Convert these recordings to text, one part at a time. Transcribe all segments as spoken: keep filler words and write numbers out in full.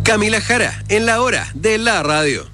Camila Jara, en la hora de la radio.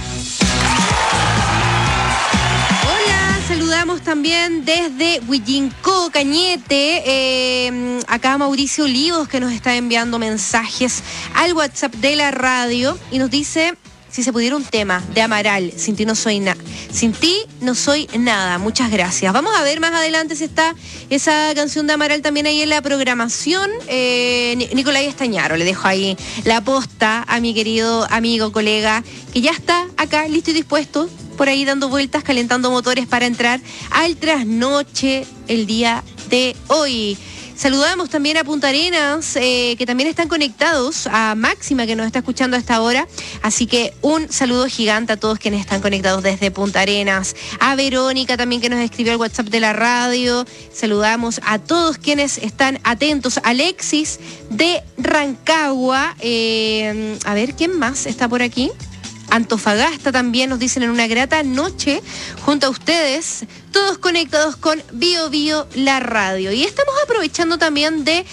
Hola, saludamos también desde Huillincó, Cañete. Eh, acá Mauricio Olivos, que nos está enviando mensajes al WhatsApp de la radio y nos dice: si se pudiera un tema de Amaral, sin ti no soy nada. Sin ti no soy nada. Muchas gracias. Vamos a ver más adelante si está esa canción de Amaral también ahí en la programación. Eh, Nicolás Estañaro, le dejo ahí la posta a mi querido amigo, colega, que ya está acá listo y dispuesto, por ahí dando vueltas, calentando motores para entrar al trasnoche el día de hoy. Saludamos también a Punta Arenas, eh, que también están conectados, a Máxima, que nos está escuchando a esta hora. Así que un saludo gigante a todos quienes están conectados desde Punta Arenas. A Verónica también, que nos escribió al WhatsApp de la radio. Saludamos a todos quienes están atentos. Alexis de Rancagua. Eh, a ver, ¿quién más está por aquí? Antofagasta también nos dicen: en una grata noche junto a ustedes, todos conectados con Bio Bio la radio. Y estamos aprovechando también de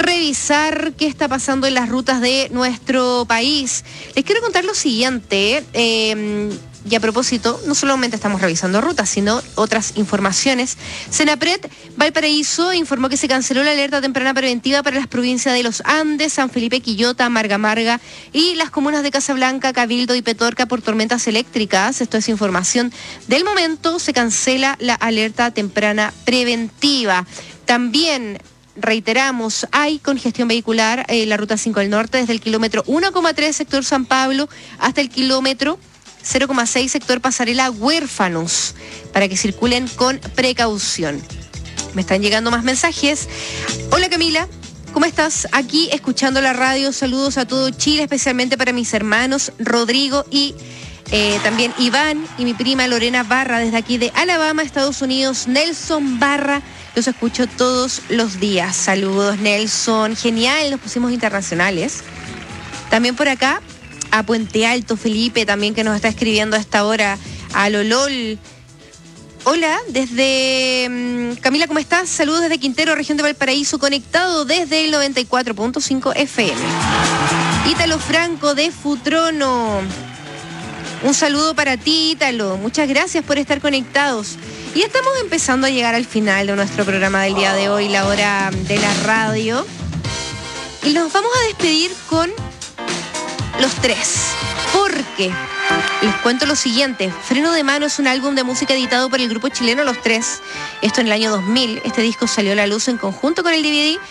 revisar qué está pasando en las rutas de nuestro país. Les quiero contar lo siguiente, eh, y a propósito, no solamente estamos revisando rutas, sino otras informaciones. Senapred Valparaíso informó que se canceló la alerta temprana preventiva para las provincias de Los Andes, San Felipe, Quillota, Marga Marga y las comunas de Casablanca, Cabildo y Petorca por tormentas eléctricas. Esto es información del momento. Se cancela la alerta temprana preventiva. También reiteramos, hay congestión vehicular en la ruta cinco del norte desde el kilómetro uno coma tres sector San Pablo hasta el kilómetro cero coma seis sector Pasarela Huérfanos, para que circulen con precaución. Me están llegando más mensajes. Hola Camila, ¿cómo estás? Aquí escuchando la radio. Saludos a todo Chile, especialmente para mis hermanos Rodrigo y eh, también Iván y mi prima Lorena Barra, desde aquí de Alabama, Estados Unidos. Nelson Barra, los escucho todos los días. Saludos, Nelson. Genial, nos pusimos internacionales. También por acá a Puente Alto, Felipe, también, que nos está escribiendo a esta hora, a Lolol. Hola, desde... Um, Camila, ¿cómo estás? Saludos desde Quintero, región de Valparaíso, conectado desde el noventa y cuatro punto cinco F M. Ítalo Franco, de Futrono. Un saludo para ti, Ítalo. Muchas gracias por estar conectados. Y estamos empezando a llegar al final de nuestro programa del día de hoy, la hora de la radio. Y nos vamos a despedir con Los Tres, porque les cuento lo siguiente: Freno de Mano es un álbum de música editado por el grupo chileno Los Tres, esto en el año dos mil. Este disco salió a la luz en conjunto con el D V D,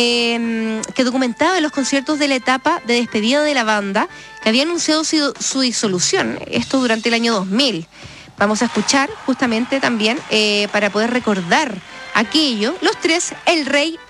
eh, que documentaba los conciertos de la etapa de despedida de la banda, que había anunciado su, su disolución, esto durante el año dos mil. Vamos a escuchar justamente también, eh, para poder recordar aquello, Los Tres, El Rey